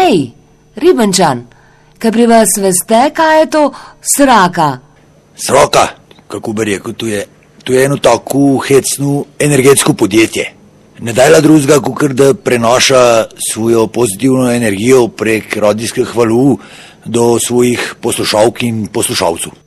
Ej, Ribenčan, kaj pri vas veste, kaj je to sraka? Sraka, kako bi rekel, to je eno tako hecno energetsko podjetje. Ne dajla drugega, kot da prenaša svojo pozitivno energijo prek radijskih valov do svojih poslušalk in poslušalcev.